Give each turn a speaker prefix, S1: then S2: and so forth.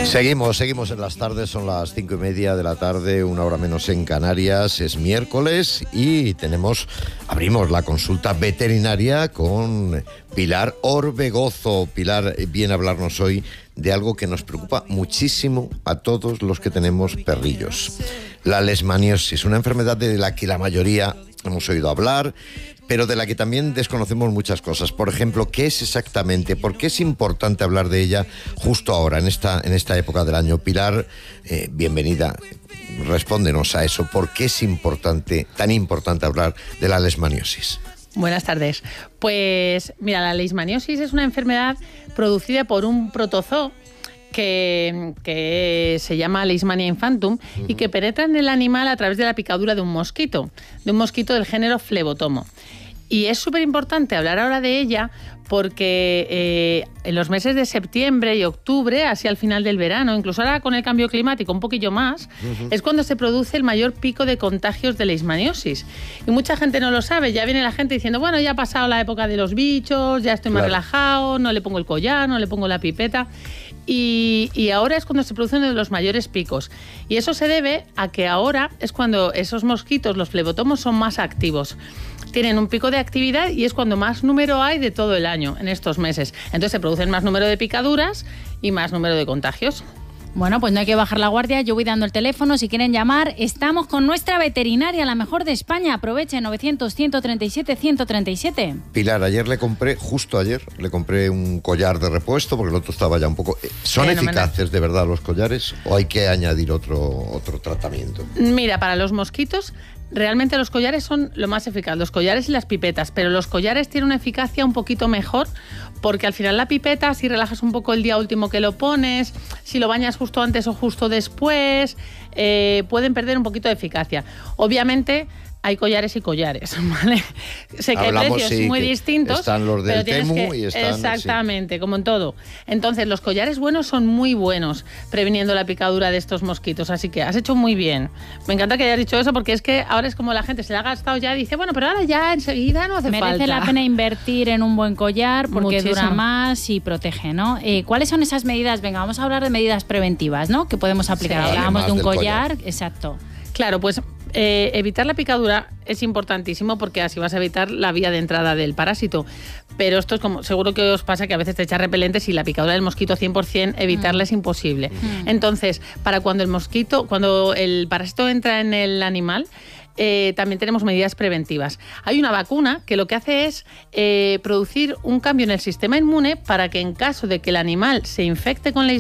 S1: Seguimos en las tardes, son las 5:30 de la tarde, 1 hora menos en Canarias, es miércoles y abrimos la consulta veterinaria con Pilar Orbegozo. Pilar viene a hablarnos hoy de algo que nos preocupa muchísimo a todos los que tenemos perrillos. La leishmaniosis, una enfermedad de la que la mayoría hemos oído hablar, pero de la que también desconocemos muchas cosas. Por ejemplo, ¿qué es exactamente? ¿Por qué es importante hablar de ella justo ahora, en esta época del año? Pilar, bienvenida. Respóndenos a eso. ¿Por qué es tan importante hablar de la leishmaniosis?
S2: Buenas tardes. Pues mira, la leishmaniosis es una enfermedad producida por un protozoo que se llama Leishmania infantum y que penetra en el animal a través de la picadura de un mosquito del género Flebotomo. Y es súper importante hablar ahora de ella porque en los meses de septiembre y octubre, así al final del verano, incluso ahora con el cambio climático un poquillo más, es cuando se produce el mayor pico de contagios de leishmaniosis. Y mucha gente no lo sabe, ya viene la gente diciendo, bueno, ya ha pasado la época de los bichos, ya estoy más relajado, no le pongo el collar, no le pongo la pipeta. Y ahora es cuando se produce uno de los mayores picos. Y eso se debe a que ahora es cuando esos mosquitos, los flebotomos, son más activos. Tienen un pico de actividad y es cuando más número hay de todo el año, en estos meses. Entonces se producen más número de picaduras y más número de contagios.
S3: Bueno, pues no hay que bajar la guardia, yo voy dando el teléfono, si quieren llamar, estamos con nuestra veterinaria, la mejor de España, aproveche, 900-137-137.
S1: Pilar, justo ayer le compré un collar de repuesto, porque el otro estaba ya un poco... ¿Son eficaces de verdad los collares o hay que añadir otro tratamiento?
S2: Mira, para los mosquitos... Realmente los collares son lo más eficaz, los collares y las pipetas, pero los collares tienen una eficacia un poquito mejor porque al final la pipeta, si relajas un poco el día último que lo pones, si lo bañas justo antes o justo después, pueden perder un poquito de eficacia. Obviamente hay collares y collares, ¿vale? Sé que hay precios muy distintos.
S1: Están los del Temu y están...
S2: Exactamente, sí. Como en todo. Entonces, los collares buenos son muy buenos previniendo la picadura de estos mosquitos, así que has hecho muy bien. Me encanta que hayas dicho eso porque es que ahora es como la gente se la ha gastado ya y dice, bueno, pero ahora ya enseguida no hace falta.
S3: Merece la pena invertir en un buen collar porque dura más y protege, ¿no? ¿Cuáles son esas medidas? Venga, vamos a hablar de medidas preventivas, ¿no? Que podemos aplicar. Sí, hablábamos de un collar, exacto.
S2: Claro, pues evitar la picadura es importantísimo porque así vas a evitar la vía de entrada del parásito. Pero esto es como, seguro que os pasa que a veces te echas repelentes y la picadura del mosquito 100% evitarla es imposible. Entonces, para cuando el parásito entra en el animal, también tenemos medidas preventivas. Hay una vacuna que lo que hace es producir un cambio en el sistema inmune para que en caso de que el animal se infecte con la